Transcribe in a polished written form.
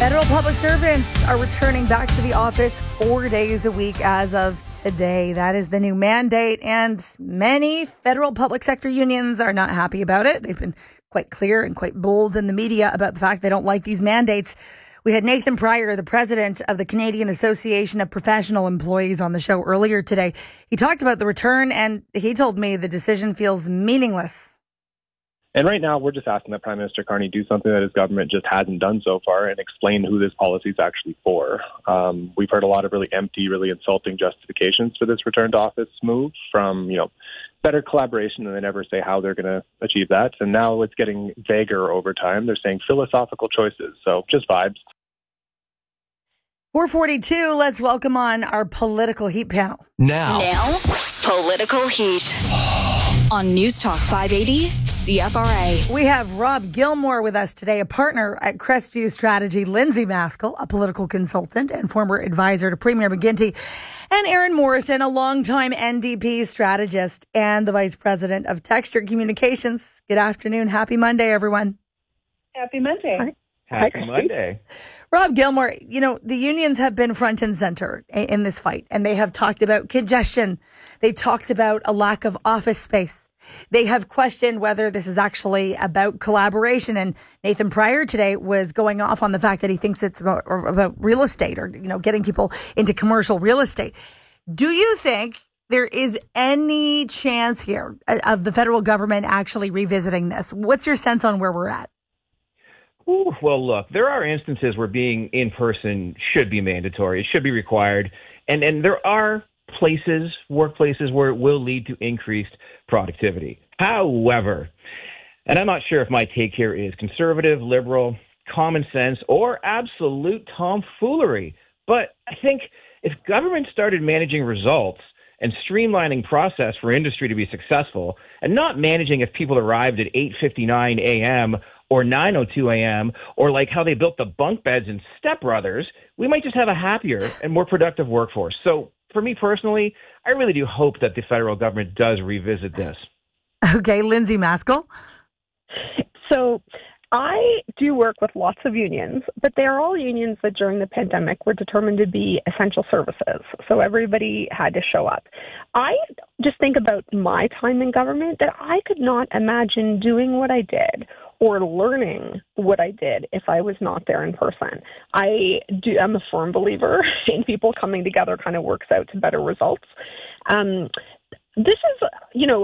Federal public servants are returning back to the office 4 days a week as of today. That is the new mandate, and many federal public sector unions are not happy about it. They've been quite clear and quite bold in the media about the fact they don't like these mandates. We had Nathan Pryor, the president of the Canadian Association of Professional Employees, on the show earlier today. He talked about the return, and he told me the decision feels meaningless. And right now, we're just asking that Prime Minister Carney do something that his government just hasn't done so far and explain who this policy is actually for. We've heard a lot of really empty, really insulting justifications for this return to office move from, better collaboration, and they never say how they're going to achieve that. And now it's getting vaguer over time. They're saying philosophical choices. So just vibes. 442, let's welcome on our political heat panel. Now, Political Heat. On News Talk 580 CFRA. We have Rob Gilmore with us today, a partner at Crestview Strategy, Lindsay Maskell, a political consultant and former advisor to Premier McGuinty, and Aaron Morrison, a longtime NDP strategist and the vice president of Texture Communications. Good afternoon. Happy Monday, everyone. Happy Monday. Happy Monday. Rob Gilmore, the unions have been front and center in this fight, and they have talked about congestion. They talked about a lack of office space. They have questioned whether this is actually about collaboration. And Nathan Pryor today was going off on the fact that he thinks it's about real estate or, getting people into commercial real estate. Do you think there is any chance here of the federal government actually revisiting this? What's your sense on where we're at? Ooh, well, look, there are instances where being in person should be mandatory. It should be required. And there are workplaces where it will lead to increased productivity. However, and I'm not sure if my take here is conservative, liberal, common sense, or absolute tomfoolery, but I think if government started managing results and streamlining process for industry to be successful, and not managing if people arrived at 8:59 a.m. or 9:02 a.m., or like how they built the bunk beds in Step Brothers, we might just have a happier and more productive workforce. So for me personally, I really do hope that the federal government does revisit this. Okay, Lindsay Maskell. So I do work with lots of unions, but they are all unions that during the pandemic were determined to be essential services. So everybody had to show up. I just think about my time in government that I could not imagine doing what I did or learning what I did if I was not there in person. I'm a firm believer in people coming together kind of works out to better results. This is,